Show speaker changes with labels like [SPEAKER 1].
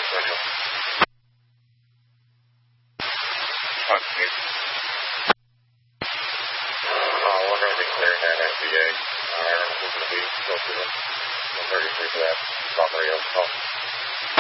[SPEAKER 1] We're going to be clearing that SBA. We're going to be close to 133 for that property.